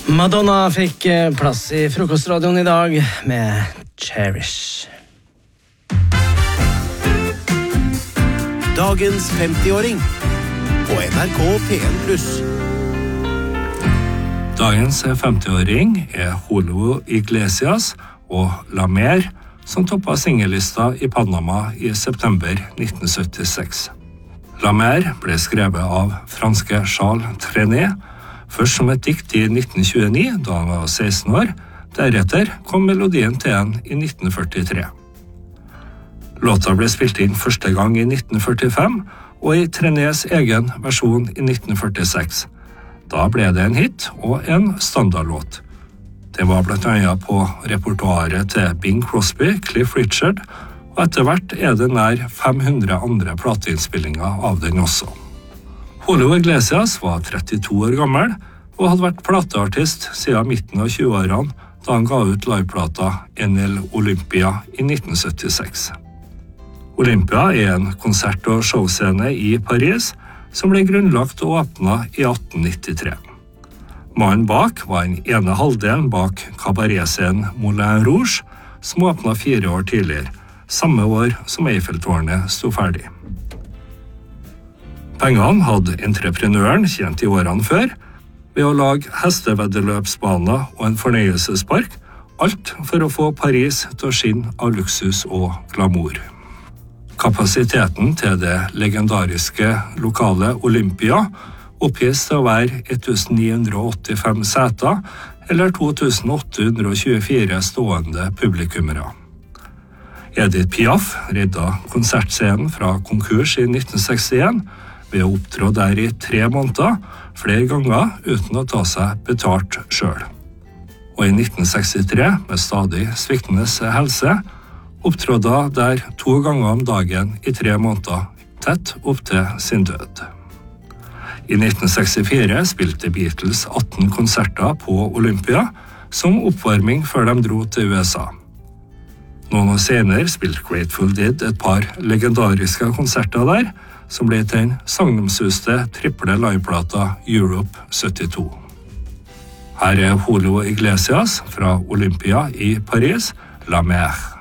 Madonna fikk plass i frokostradioen i dag med Cherish. Dagens 50-åring på NRK P1+. Dagens 50-åring Julio Iglesias og La Mer, som toppet singellista i Panama i september 1976. La Mer ble skrevet av franske Charles Trenet, først som et dikt i 1929, da han var 16 år. Deretter kom melodien til han i 1943. Låta ble spilt inn første gang i 1945, og i Trenets egen versjon i 1946. Da ble det en hit og en standardlåt. Det var blant annet på repertoaret til Bing Crosby, Cliff Richard, og etter hvert det nær 500 andre plateinnspillinger av den også. Julio Iglesias var 32 år gammel og hadde vært plateartist siden midten av 20-årene, da han ga ut liveplata En el Olympia i 1976. Olympia en konsert- og showscene i Paris, som ble grunnlagt og åpnet i 1893. Mannen bak var den ene halvdelen bak kabaretscenen Moulin Rouge, som åpnet 4 år tidligere, samme år som Eiffeltårnet sto ferdig. Pengene hadde entreprenøren tjent i årene før, ved å lage hesteveddeløpsbaner og en fornøyelsespark, alt for å få Paris til å skinne av luksus og glamour. Kapasiteten til det legendariske lokale Olympia oppgis til å være 1985 seter, eller 2824 stående publikummere. Edith Piaf redda konsertscenen fra konkurs i 1961 ved å opptrå der i 3 måneder, flere ganger uten å ta seg betalt selv. Og i 1963, med stadig sviktende helse, opptrådde der 2 ganger om dagen i 3 måneder, tett opp til sin død. I 1964 spilte Beatles 18 konserter på Olympia, som oppvarming før de dro til USA. Noen år senere spilte Grateful Dead et par legendariske konserter der, som ble til den sagnomsuste triple liveplata Europe 72. Her Julio Iglesias fra Olympia i Paris, La Mer.